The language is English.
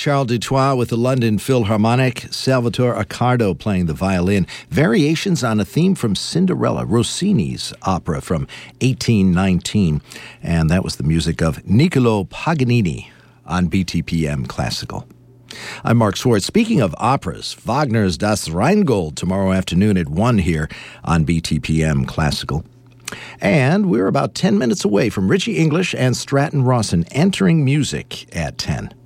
Charles Dutoit with the London Philharmonic, Salvatore Accardo playing the violin. Variations on a theme from Cinderella, Rossini's opera from 1819. And that was the music of Niccolò Paganini on BTPM Classical. I'm Mark Schwartz. Speaking of operas, Wagner's Das Rheingold tomorrow afternoon at 1 here on BTPM Classical. And we're about 10 minutes away from Richie English and Stratton Rawson entering music at 10.